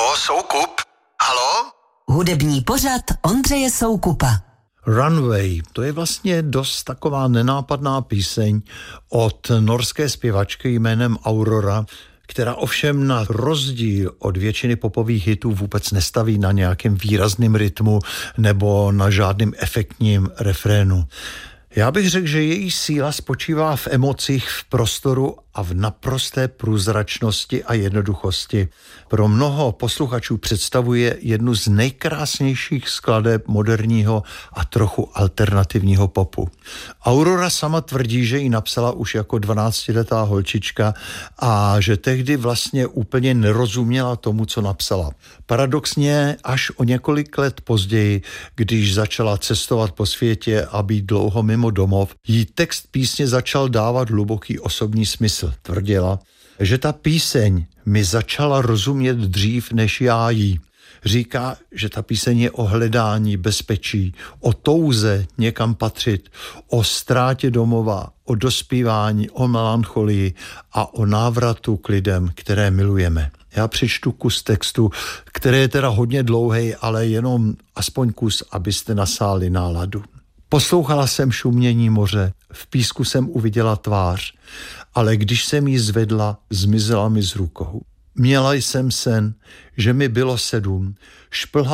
Soukup? Halo? Hudební pořad Ondřeje Soukupa. Runway, to je vlastně dost taková nenápadná píseň od norské zpěvačky jménem Aurora, která ovšem na rozdíl od většiny popových hitů vůbec nestaví na nějakém výrazném rytmu nebo na žádným efektním refrénu. Já bych řekl, že její síla spočívá v emocích, v prostoru a v naprosté průzračnosti a jednoduchosti. Pro mnoho posluchačů představuje jednu z nejkrásnějších skladeb moderního a trochu alternativního popu. Aurora sama tvrdí, že ji napsala už jako 12letá holčička a že tehdy vlastně úplně nerozuměla tomu, co napsala. Paradoxně až o několik let později, když začala cestovat po světě a být dlouho mimo domov, jí text písně začal dávat hluboký osobní smysl. Tvrdila, že ta píseň mi začala rozumět dřív než já jí. Říká, že ta píseň je o hledání bezpečí, o touze někam patřit, o ztrátě domova, o dospívání, o melancholii a o návratu k lidem, které milujeme. Já přečtu kus textu, který je teda hodně dlouhý, ale jenom aspoň kus, abyste nasáli náladu. Poslouchala jsem šumění moře, v písku jsem uviděla tvář, ale když jsem ji zvedla, zmizela mi z rukou. Měla jsem sen, že mi bylo 7, šplhal